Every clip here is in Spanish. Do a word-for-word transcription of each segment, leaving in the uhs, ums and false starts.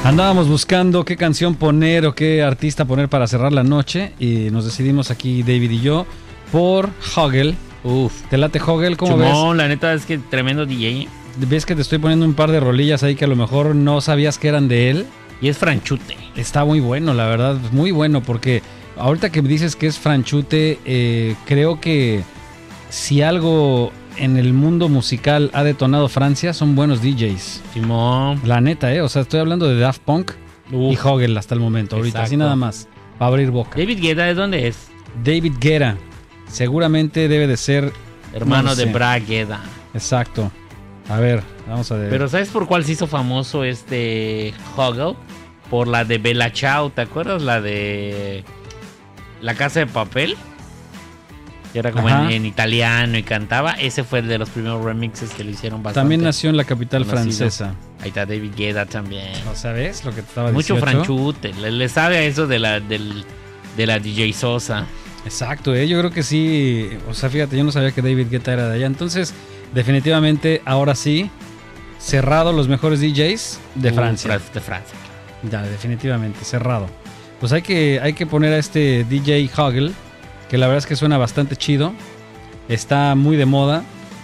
Andábamos buscando qué canción poner o qué artista poner para cerrar la noche y nos decidimos aquí, David y yo, por Hoggle. Uf, ¿te late Hoggle? ¿Cómo ves? No, la neta es que tremendo D J. ¿Ves que te estoy poniendo un par de rolillas ahí que a lo mejor no sabías que eran de él? Y es franchute. Está muy bueno, la verdad, muy bueno, porque ahorita que dices que es franchute, eh, creo que si algo en el mundo musical ha detonado Francia, son buenos D Js. Simón. La neta, ¿eh? O sea, estoy hablando de Daft Punk Uf. y Hoggle hasta el momento, ahorita, Exacto. así nada más, para abrir boca. David Guetta, ¿de dónde es? David Guetta, seguramente debe de ser... Hermano no sé. de Brad Guetta. Exacto. A ver, vamos a ver. Pero ¿sabes por cuál se hizo famoso este Hoggle? Por la de Bella Ciao, ¿te acuerdas? La de La Casa de Papel. Que era como en, en italiano y cantaba. Ese fue el de los primeros remixes que le hicieron bastante. También nació en la capital conocido. francesa. Ahí está David Guetta también. ¿No sabes lo que te estaba Mucho diciendo? franchute. Le, le sabe a eso de la, del, de la D J Sosa. Exacto, ¿eh? Yo creo que sí. O sea, fíjate, yo no sabía que David Guetta era de allá. Entonces, definitivamente, ahora sí, cerrado los mejores D Js de Uh, Francia. De Francia. Ya, definitivamente, cerrado. Pues hay que, hay que poner a este D J Hoggle, que la verdad es que suena bastante chido. Está muy de moda.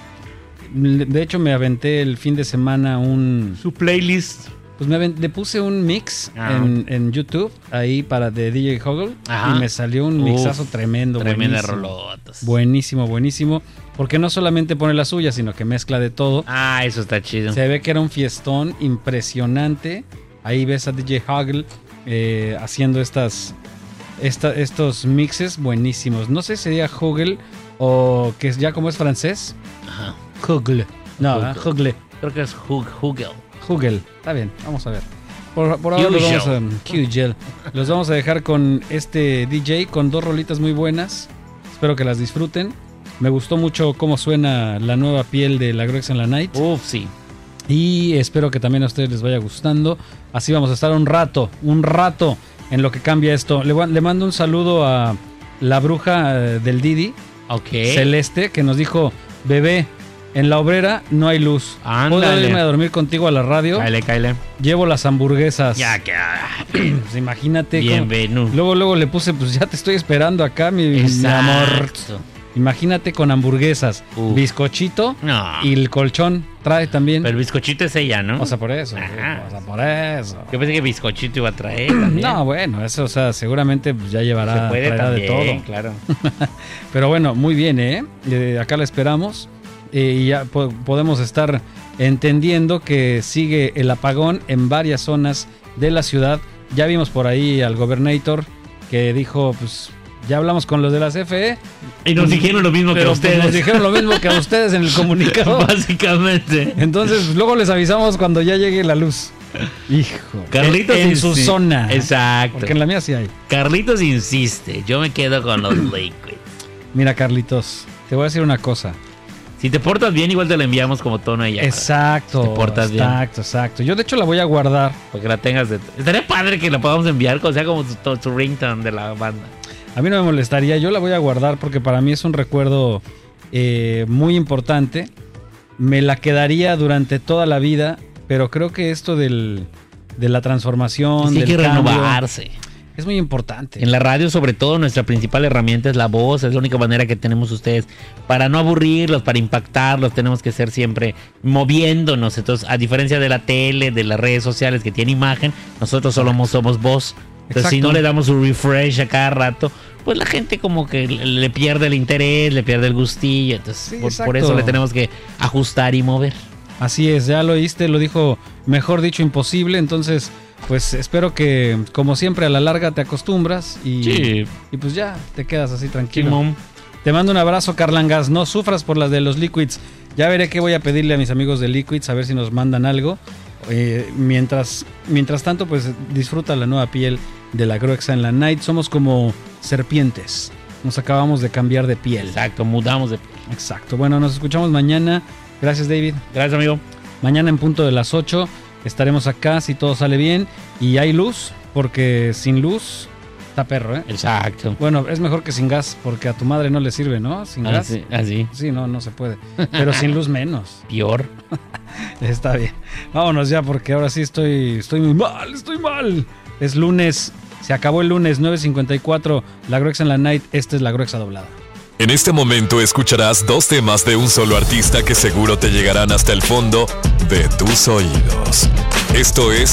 De hecho, me aventé el fin de semana un... Su playlist. Pues me aventé, le puse un mix Ah. en, en YouTube, ahí para de D J Hoggle. Ajá. Y me salió un Uf, mixazo tremendo. Tremenda buenísimo. rolotas. Buenísimo, buenísimo. Porque no solamente pone la suya, sino que mezcla de todo. Ah, eso está chido. Se ve que era un fiestón impresionante. Ahí ves a D J Hoggle eh, haciendo estas, esta, estos mixes buenísimos. No sé si sería Hoggle o que es ya como es francés. Ajá. Hoggle. No, ¿eh? Hoggle. Creo que es Hug, Hugel. Hoggle. Está bien, vamos a ver. Por, por ahora los vamos a, Hugel. Los vamos a dejar con este D J con dos rolitas muy buenas. Espero que las disfruten. Me gustó mucho cómo suena la nueva piel de la Groex en la Night. Uf, sí. Y espero que también a ustedes les vaya gustando. Así vamos a estar un rato, un rato en lo que cambia esto. Le, le mando un saludo a la bruja eh, del Didi, Ok. Celeste, que nos dijo, bebé, en la obrera no hay luz. ¿Puedo Ándale. irme a dormir contigo a la radio? Cáele, cáele. Llevo las hamburguesas. Ya que. Pues imagínate. cómo- Bienvenido. Luego, luego le puse, pues ya te estoy esperando acá, mi, mi Exacto. amor. Imagínate con hamburguesas, Uf. bizcochito No. y el colchón trae también. Pero el bizcochito es ella, ¿no? O sea, por eso. Ajá. O sea, por eso. Yo pensé que bizcochito iba a traer también. No, bueno, eso, o sea, seguramente pues, ya llevará Se puede traerá de también, todo. claro. Pero bueno, muy bien, ¿eh? Eh, acá la esperamos. Eh, y ya po- podemos estar entendiendo que sigue el apagón en varias zonas de la ciudad. Ya vimos por ahí al gobernador que dijo, pues, ya hablamos con los de la C F E. Y nos dijeron lo mismo que Pero a pues, ustedes. nos dijeron lo mismo que a ustedes en el comunicado. Básicamente. Entonces, pues, luego les avisamos cuando ya llegue la luz. Hijo. Carlitos en, en insi- su zona. Exacto. Porque en la mía sí hay. Carlitos insiste. Yo me quedo con los liquids. Mira, Carlitos, te voy a decir una cosa. Si te portas bien, igual te la enviamos como tono ella. Exacto. Te portas bien. Exacto, exacto. Yo de hecho la voy a guardar. Para que la tengas de... Estaría padre que la podamos enviar, o sea, como tu, tu, tu ringtone de la banda. A mí no me molestaría. Yo la voy a guardar porque para mí es un recuerdo eh, muy importante. Me la quedaría durante toda la vida. Pero creo que esto del, de la transformación, Sí, hay del que cambio, renovarse. es muy importante. En la radio, sobre todo, nuestra principal herramienta es la voz. Es la única manera que tenemos ustedes para no aburrirlos, para impactarlos. Tenemos que ser siempre moviéndonos. Entonces, a diferencia de la tele, de las redes sociales que tienen imagen, nosotros solo somos voz. Entonces, Exacto. si no le damos un refresh a cada rato, pues la gente como que le, le pierde el interés, le pierde el gustillo. Entonces, Sí, por, por exacto. eso le tenemos que ajustar y mover. Así es, ya lo oíste, lo dijo, mejor dicho, imposible. Entonces, pues espero que, como siempre, a la larga te acostumbras y, Sí. y pues ya te quedas así tranquilo. Simón. Te mando un abrazo, Carlangas. No sufras por las de los Liquids. Ya veré qué voy a pedirle a mis amigos de Liquids, a ver si nos mandan algo. Eh, mientras, mientras tanto, pues disfruta la nueva piel de la Groexa en la Night. Somos como serpientes. Nos acabamos de cambiar de piel. Exacto, mudamos de... Exacto. Bueno, nos escuchamos mañana. Gracias, David. Gracias, amigo. Mañana en punto de las ocho estaremos acá si todo sale bien. Y hay luz, porque sin luz Está perro, ¿eh? Exacto. Bueno, es mejor que sin gas, porque a tu madre no le sirve, ¿no? Sin gas. Así. así. Sí, no, no se puede. Pero sin luz menos. Peor. Está bien. Vámonos ya, porque ahora sí estoy, estoy muy mal, estoy mal. Es lunes, se acabó el lunes, nueve cincuenta y cuatro, La Gruexa en la Night. Esta es La Gruexa doblada. En este momento escucharás dos temas de un solo artista que seguro te llegarán hasta el fondo de tus oídos. Esto es